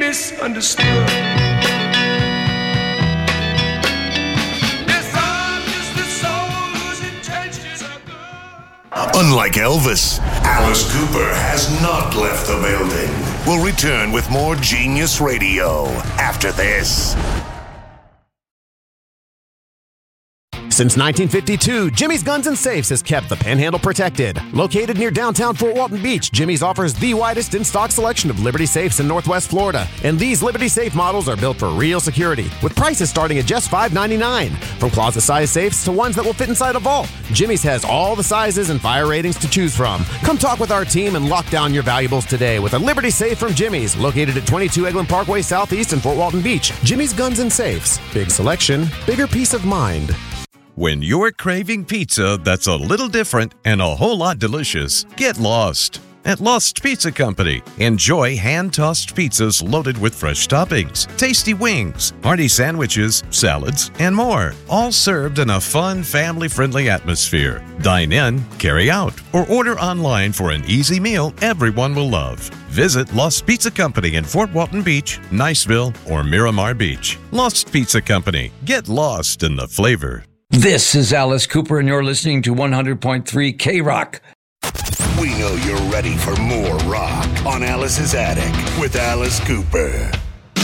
misunderstood. Unlike Elvis, Alice Cooper has not left the building. We'll return with more Genius Radio after this. Since 1952, Jimmy's Guns and Safes has kept the Panhandle protected. Located near downtown Fort Walton Beach, Jimmy's offers the widest in-stock selection of Liberty Safes in Northwest Florida. And these Liberty Safe models are built for real security, with prices starting at just $5.99. From closet-sized safes to ones that will fit inside a vault, Jimmy's has all the sizes and fire ratings to choose from. Come talk with our team and lock down your valuables today with a Liberty Safe from Jimmy's, located at 22 Eglin Parkway Southeast in Fort Walton Beach. Jimmy's Guns and Safes. Big selection, bigger peace of mind. When you're craving pizza that's a little different and a whole lot delicious, get lost at Lost Pizza Company. Enjoy hand-tossed pizzas loaded with fresh toppings, tasty wings, hearty sandwiches, salads, and more, all served in a fun, family-friendly atmosphere. Dine in, carry out, or order online for an easy meal everyone will love. Visit Lost Pizza Company in Fort Walton Beach, Niceville, or Miramar Beach. Lost Pizza Company. Get lost in the flavor. This is Alice Cooper, and you're listening to 100.3 K-Rock. We know you're ready for more rock on Alice's Attic with Alice Cooper.